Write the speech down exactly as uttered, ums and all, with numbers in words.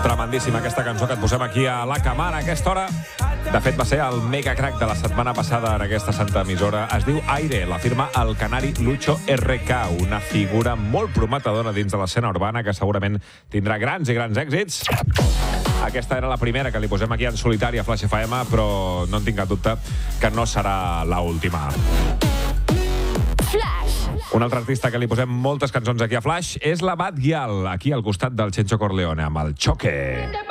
Tremendíssima aquesta cançó que et posem aquí a la Camara a aquesta hora. De fet, va ser el mega crack de la setmana passada en aquesta santa emissora. Es diu Aire, la firma el canari Lucho R K, una figura molt prometedora dins de l'escena urbana que segurament tindrà grans i grans èxits. Aquesta era la primera que li posem aquí en solitari a Flash F M, però no en tinc cap dubte que no serà l'última. Un altre artista que li posem moltes cançons aquí a Flash és la Bad Gyal, aquí al costat del Chencho Corleone, amb el Choque.